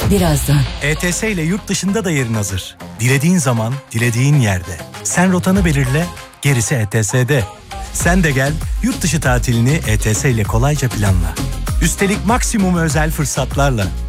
birazdan. ETS ile yurt dışında da yerin hazır. Dilediğin zaman, dilediğin yerde. Sen rotanı belirle, gerisi ETS'de. Sen de gel, yurt dışı tatilini ETS ile kolayca planla. Üstelik maksimum özel fırsatlarla.